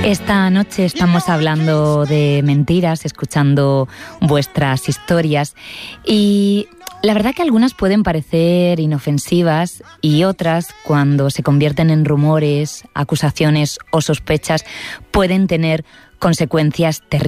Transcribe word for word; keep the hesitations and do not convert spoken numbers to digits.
Esta noche estamos hablando de mentiras, escuchando vuestras historias y la verdad que algunas pueden parecer inofensivas y otras, cuando se convierten en rumores, acusaciones o sospechas, pueden tener consecuencias terribles.